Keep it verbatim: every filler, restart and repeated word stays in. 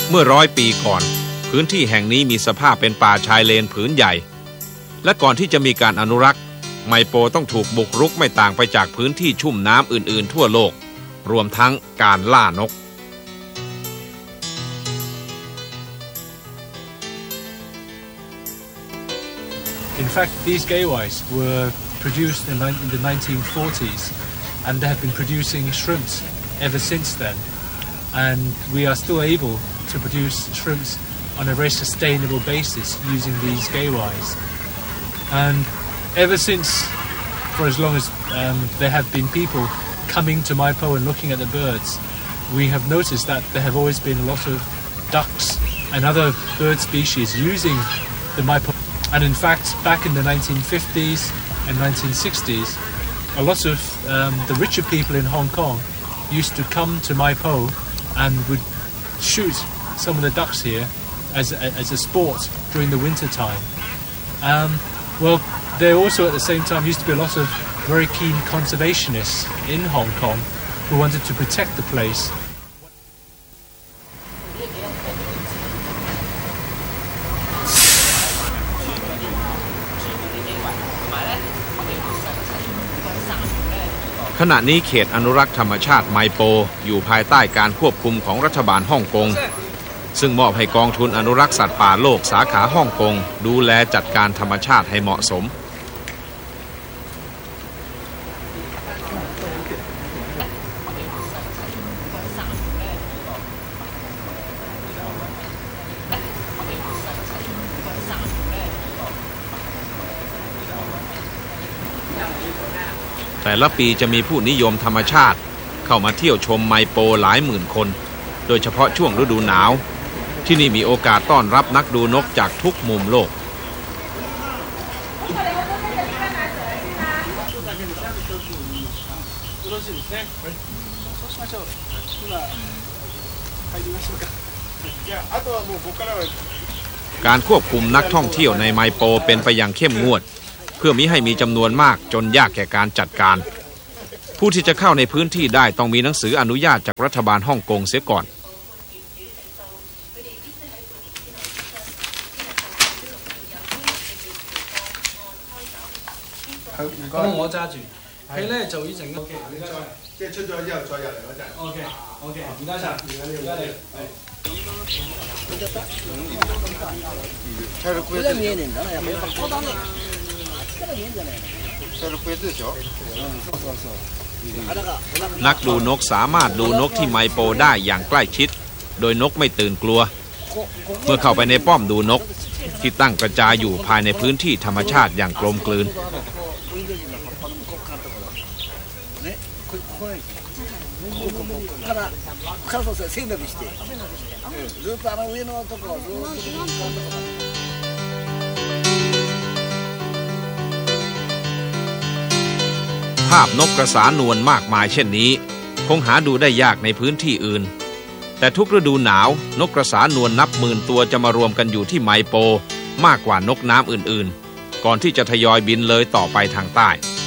เมื่อร้อยปีก่อนพื้นที่แห่งนี้มีสภาพเป็นป่าชายเลนผืนใหญ่และก่อนที่จะมีการอนุรักษ์ไมโปต้องถูกบุกรุกไม่ต่างไปจากพื้นที่ชุ่มน้ำอื่นๆทั่วโลกรวมทั้งการล่านก In fact, these gayais were produced in the nineteen forties, and they have been producing shrimps ever since then. And we are still able to produce shrimps on a very sustainable basis using these gayais. And ever since, for as long as um, there have been people coming to Maipo and looking at the birds, we have noticed that there have always been a lot of ducks and other bird species using the Maipo. And in fact, back in the nineteen fifties and nineteen sixties, a lot of um, the richer people in Hong Kong used to come to Maipo and would shoot some of the ducks here as a, as a sport during the winter time. Um, well, there also at the same time used to be a lot of very keen conservationists in Hong Kong who wanted to protect the place. ขณะนี้เขตอนุรักษ์ธรรมชาติไมโปอยู่ภายใต้การควบคุมของรัฐบาลฮ่องกงซึ่งมอบให้กองทุนอนุรักษ์สัตว์ป่าโลกสาขาฮ่องกงดูแลจัดการธรรมชาติให้เหมาะสมแต่ละปีจะมีผู้นิยมธรรมชาติเข้ามาเที่ยวชมไมโปหลายหมื่นคนโดยเฉพาะช่วงฤดูหนาวที่นี่มีโอกาสต้อนรับนักดูนกจากทุกมุมโลกการควบคุมนักท่องเที่ยวในไมโปเป็นไปอย่างเข้มงวดเพื่อมิให้มีจำนวนมากจนยากแก่การจัดการผู้ที่จะเข้าในพื้นที่ได้ต้องมีหนังสืออนุญาตจากรัฐบาลฮ่องกงเสียก่อน咁我揸住，佢咧就呢陣。OK， 即係出咗之後再入嚟嗰陣。OK，OK， 唔該晒，唔該你，唔該你。 นักดูนกสามารถดูนกที่ไมโปได้อย่างใกล้ชิดโดยนกไม่ตื่นกลัวเมื่อเข้าไปในป้อมดูนกที่ตั้งกระจายอยู่ภายในพื้นที่ธรรมชาติอย่างกลมกลืนภาพนกกระสานวลมากมายเช่นนี้คงหาดูได้ยากในพื้นที่อื่นแต่ทุกฤดูหนาวนกกระสานวลนับหมื่นตัวจะมารวมกันอยู่ที่ไมโปมากกว่านกน้ำอื่นๆก่อนที่จะทยอยบินเลยต่อไปทางใต้